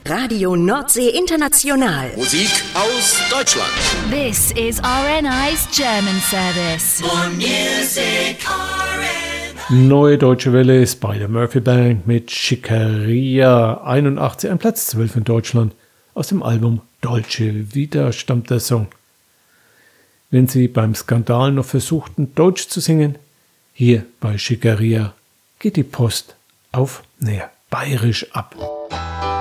Radio Nordsee International. Musik aus Deutschland. This is RNI's German service. More music, Neue Deutsche Welle ist bei der Murphy Band mit Schickeria 81, ein Platz 12 in Deutschland. Aus dem Album Dolce Vita stammt der Song. Wenn Sie beim Skandal noch versuchten, Deutsch zu singen, hier bei Schickeria geht die Post auf bayerisch ab.